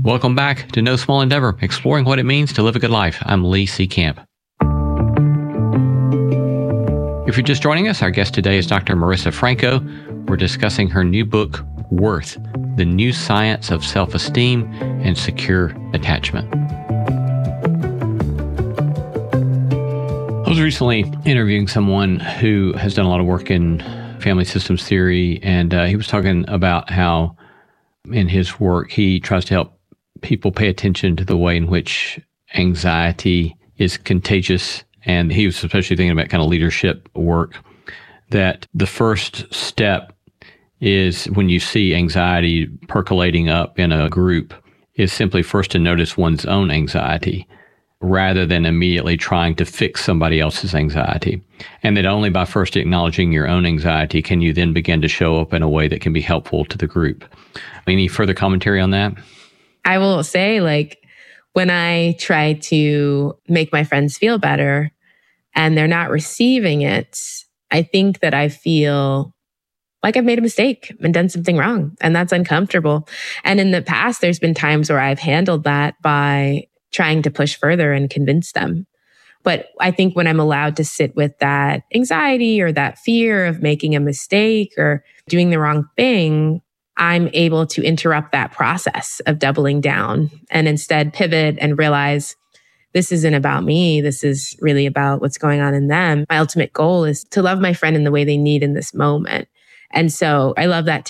Welcome back to No Small Endeavor, exploring what it means to live a good life. I'm Lee C. Camp. If you're just joining us, our guest today is Dr. Marissa Franco. We're discussing her new book, Worth, The New Science of Self-Esteem and Secure Attachment. I was recently interviewing someone who has done a lot of work in family systems theory, and he was talking about how in his work, he tries to help people pay attention to the way in which anxiety is contagious. And he was especially thinking about kind of leadership work, that the first step is when you see anxiety percolating up in a group is simply first to notice one's own anxiety rather than immediately trying to fix somebody else's anxiety. And that only by first acknowledging your own anxiety can you then begin to show up in a way that can be helpful to the group. Any further commentary on that? I will say, when I try to make my friends feel better and they're not receiving it, I think that I feel like I've made a mistake and done something wrong, and that's uncomfortable. And in the past, there's been times where I've handled that by trying to push further and convince them. But I think when I'm allowed to sit with that anxiety or that fear of making a mistake or doing the wrong thing, I'm able to interrupt that process of doubling down and instead pivot and realize this isn't about me. This is really about what's going on in them. My ultimate goal is to love my friend in the way they need in this moment. And so I love that